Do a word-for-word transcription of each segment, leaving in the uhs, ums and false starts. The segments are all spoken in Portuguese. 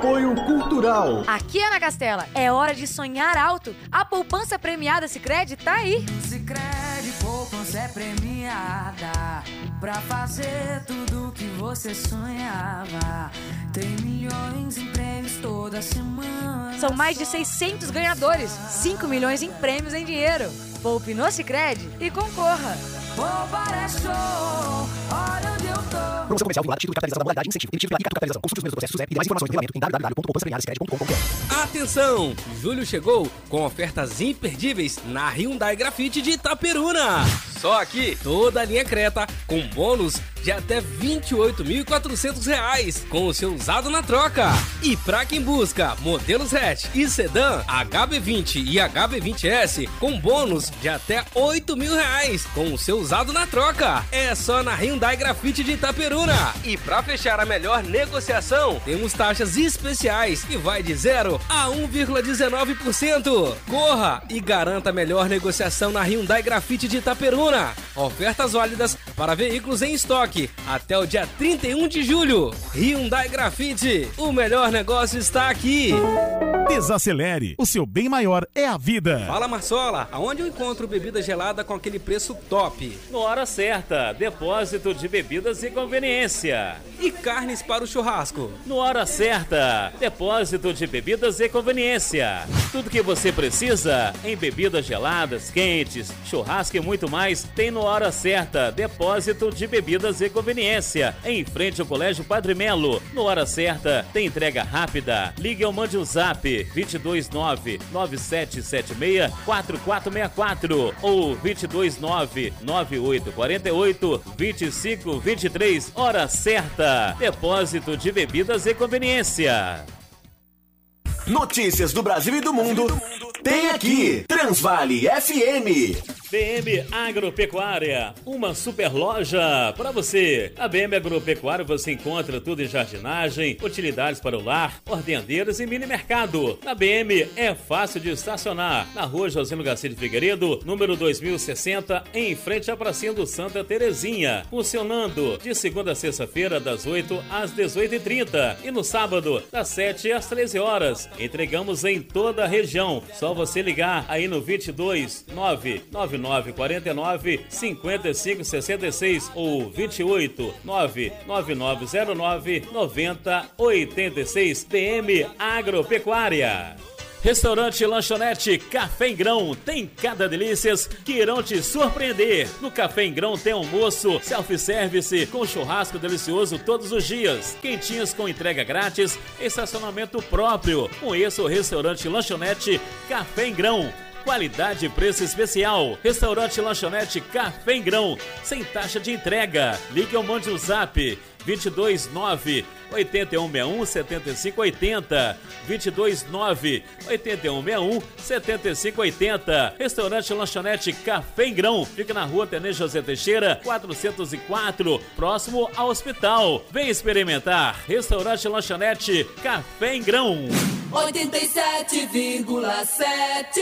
Apoio Cultural. Aqui, Ana Castela, é hora de sonhar alto. A poupança premiada Sicredi tá aí. Sicredi, poupança é premiada pra fazer tudo que você sonhava. Tem milhões em prêmios toda semana. São mais de seiscentos ganhadores, cinco milhões em prêmios em dinheiro. Poupe no Sicredi e concorra. Poupar é show, olha onde eu tô. Promoção comercial vinculada, título de capitalização da modalidade, incentivo, emitido pela capitalização. Consulte os primeiros processos e mais informações no regulamento em w w w ponto poupança premiada sicredi ponto com ponto b r. Atenção! Julho chegou com ofertas imperdíveis na Hyundai Grafite de Itaperuna. Só aqui, toda a linha Creta com bônus de até vinte e oito mil e quatrocentos reais com o seu usado na troca. E pra quem busca modelos hatch e sedã H B vinte e H B vinte S com bônus de até oito mil reais com o seu usado na troca. É só na Hyundai Grafite de Itaperuna. E pra fechar a melhor negociação, temos taxas especiais que vai de zero a um vírgula dezenove por cento. Corra e garanta a melhor negociação na Hyundai Grafite de Itaperuna. Ofertas válidas para veículos em estoque até o dia trinta e um de julho. Hyundai Grafite, o melhor negócio está aqui. Desacelere, o seu bem maior é a vida. Fala, Marsola, aonde eu encontro bebida gelada com aquele preço top? No Hora Certa, depósito de bebidas e conveniência. E carnes para o churrasco? No Hora Certa, depósito de bebidas e conveniência. Tudo que você precisa em bebidas geladas, quentes, churrasco e muito mais tem no Hora Certa, depósito de bebidas e conveniência. Em frente ao Colégio Padre Melo. No Hora Certa, tem entrega rápida. Ligue ou mande um zap dois dois nove, nove sete sete seis, quatro quatro seis quatro ou dois dois nove, nove oito quatro oito, dois cinco dois três. Hora Certa, depósito de bebidas e conveniência. Notícias do Brasil e do mundo tem aqui, Transvale F M. B M Agropecuária, uma super loja para você. A B M Agropecuária você encontra tudo em jardinagem, utilidades para o lar, ordenadeiras e mini mercado. Na B M é fácil de estacionar. Na rua Josino Garcia de Figueiredo, número dois mil e sessenta, em frente à pracinha do Santa Terezinha. Funcionando de segunda a sexta-feira, das oito às dezoito e trinta e no sábado, das sete às treze horas. Entregamos em toda a região. Só você ligar aí no vinte e dois, nove nove nove quatro nove, cinco cinco seis seis ou vinte e oito, nove nove nove zero nove, nove zero oito seis. B M Agropecuária. Restaurante Lanchonete Café em Grão tem cada delícias que irão te surpreender. No Café em Grão tem almoço, self-service com churrasco delicioso todos os dias, quentinhas com entrega grátis, estacionamento próprio. Conheça o Restaurante Lanchonete Café em Grão. Qualidade e preço especial. Restaurante Lanchonete Café em Grão, sem taxa de entrega. Ligue ou mande um zap dois dois nove, oito um seis um, sete cinco oito zero, dois dois nove, oito um seis um, sete cinco oito zero. Restaurante Lanchonete Café em Grão, fica na rua Tenente José Teixeira, quatrocentos e quatro, próximo ao hospital. Vem experimentar. Restaurante Lanchonete Café em Grão. oitenta e sete vírgula sete.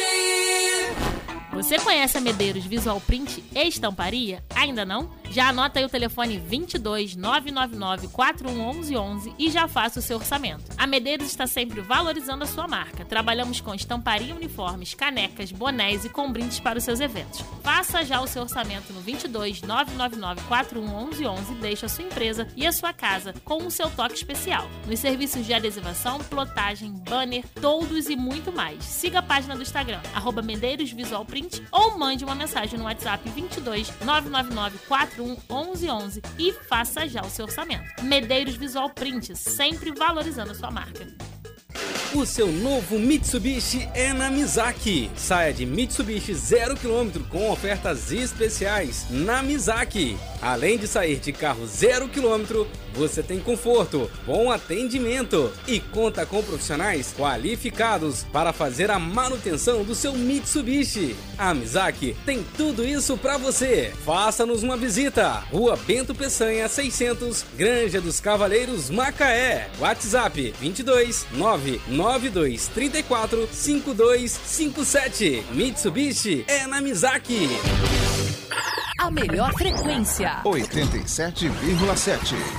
Você conhece a Medeiros Visual Print e Estamparia? Ainda não? Já anota aí o telefone vinte e dois, nove nove nove, quatro um um um um e já faça o seu orçamento. A Medeiros está sempre valorizando a sua marca. Trabalhamos com estamparia, uniformes, canecas, bonés e com brindes para os seus eventos. Faça já o seu orçamento no vinte e dois, nove nove nove, quatro um um um um e deixe a sua empresa e a sua casa com o seu toque especial. Nos serviços de adesivação, plotagem, banner, toldos e muito mais. Siga a página do Instagram, arroba Medeiros Visual Print, ou mande uma mensagem no WhatsApp vinte e dois, nove nove nove, quatro um um um um e faça já o seu orçamento. Medeiros Visual Print, sempre valorizando a sua marca. O seu novo Mitsubishi é na Mizaki. Saia de Mitsubishi zero quilômetro com ofertas especiais na Mizaki. Além de sair de carro zero quilômetro, você tem conforto, bom atendimento e conta com profissionais qualificados para fazer a manutenção do seu Mitsubishi. A Mizaki tem tudo isso para você. Faça-nos uma visita. Rua Bento Peçanha seiscentos, Granja dos Cavaleiros, Macaé. WhatsApp vinte e dois, nove nove dois três quatro, cinco dois cinco sete. Mitsubishi é na Mizaki. A melhor frequência. oitenta e sete vírgula sete.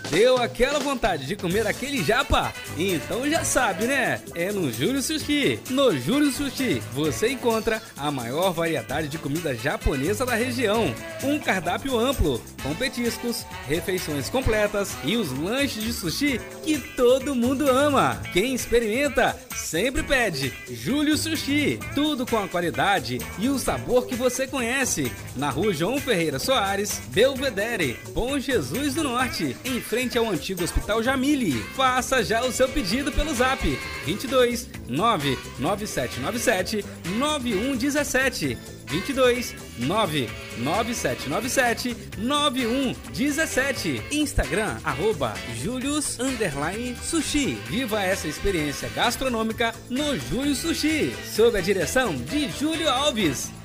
Deu aquela vontade de comer aquele japa? Então já sabe, né? É no Júlio Sushi. No Júlio Sushi você encontra a maior variedade de comida japonesa da região. Um cardápio amplo, com petiscos, refeições completas e os lanches de sushi que todo mundo ama. Quem experimenta sempre pede Júlio Sushi. Tudo com a qualidade e o sabor que você conhece. Na rua João Ferreira Soares, Belvedere, Bom Jesus do Norte, em frente ao antigo Hospital Jamile. Faça já o seu pedido pelo zap vinte e dois, nove nove sete nove sete, nove um um sete. vinte e dois, nove nove sete nove sete, nove um um sete. Instagram, arroba Julius underline Sushi. Viva essa experiência gastronômica no Júlio Sushi, sob a direção de Júlio Alves.